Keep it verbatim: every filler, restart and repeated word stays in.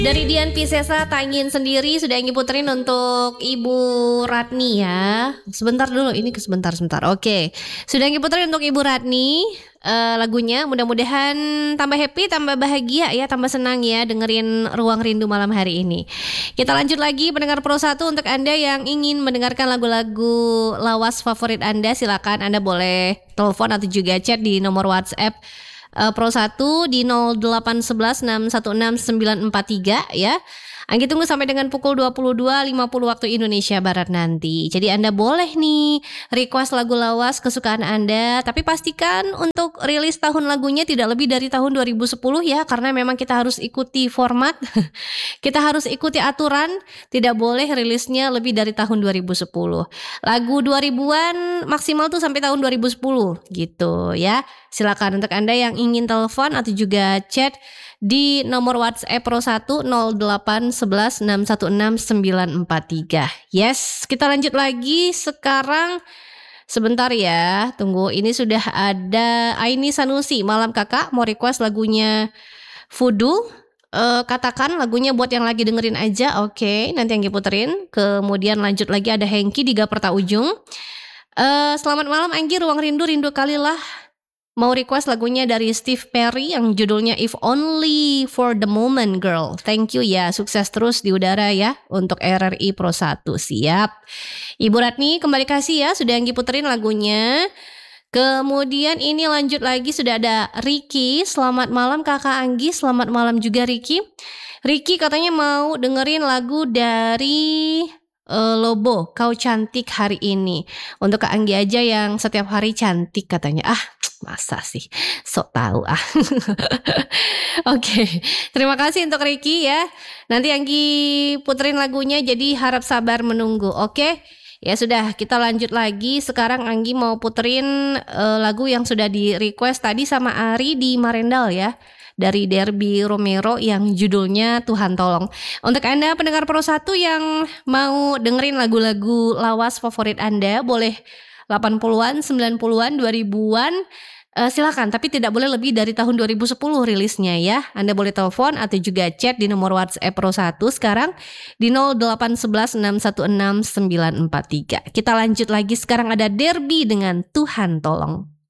Dari Dian Piscesa Tangin sendiri sudah Enggi puterin untuk Ibu Ratni ya. Sebentar dulu, ini ke sebentar sebentar. Oke, sudah Enggi puterin untuk Ibu Ratni uh, lagunya. Mudah-mudahan tambah happy, tambah bahagia ya, tambah senang ya dengerin Ruang Rindu malam hari ini. Kita lanjut lagi pendengar Pro satu, untuk Anda yang ingin mendengarkan lagu-lagu lawas favorit Anda, silakan Anda boleh telepon atau juga chat di nomor WhatsApp Uh, Pro satu di nol delapan satu satu enam satu enam sembilan empat tiga ya. Anggi tunggu sampai dengan pukul dua puluh dua lima puluh waktu Indonesia Barat nanti. Jadi Anda boleh nih request lagu lawas kesukaan Anda, tapi pastikan untuk rilis tahun lagunya tidak lebih dari tahun dua ribu sepuluh ya, karena memang kita harus ikuti format. Kita harus ikuti aturan, tidak boleh rilisnya lebih dari tahun dua ribu sepuluh. Lagu dua ribuan maksimal tuh sampai tahun dua ribu sepuluh gitu ya. Silakan untuk Anda yang ingin telepon atau juga chat di nomor WhatsApp Pro satu nol delapan satu satu enam satu enam sembilan empat tiga. Yes, kita lanjut lagi sekarang. Sebentar ya, tunggu, ini sudah ada Aini Sanusi. Malam kakak, mau request lagunya Voodoo. Uh, katakan lagunya buat yang lagi dengerin aja. Oke, okay, nanti yang puterin. Kemudian lanjut lagi ada Hengki di Gaperta Ujung. uh, Selamat malam Anggi, Ruang Rindu, rindu kalilah. Mau request lagunya dari Steve Perry yang judulnya If Only for the Moment Girl. Thank you ya, sukses terus di udara ya untuk R R I Pro satu. Siap. Ibu Ratni kembali kasih ya, sudah yang puterin lagunya. Kemudian ini lanjut lagi, sudah ada Ricky. Selamat malam kakak Anggi, selamat malam juga Ricky. Ricky katanya mau dengerin lagu dari uh, Lobo, Kau Cantik Hari Ini. Untuk Kak Anggi aja yang setiap hari cantik katanya. Ah, masa sih, sok tahu ah. Oke, terima kasih untuk Ricky ya. Nanti Anggi puterin lagunya, jadi harap sabar menunggu. Oke, ya sudah, kita lanjut lagi. Sekarang Anggi mau puterin uh, lagu yang sudah di request tadi sama Ari di Marendal ya, dari Derby Romero yang judulnya Tuhan Tolong. Untuk Anda pendengar Pro satu yang mau dengerin lagu-lagu lawas favorit Anda, boleh delapan puluhan, sembilan puluhan, dua ribuan, uh, silakan, tapi tidak boleh lebih dari tahun dua ribu sepuluh rilisnya ya. Anda boleh telepon atau juga chat di nomor WhatsApp Pro satu sekarang di nol delapan satu satu enam satu enam sembilan empat tiga. Kita lanjut lagi, sekarang ada Derby dengan Tuhan Tolong.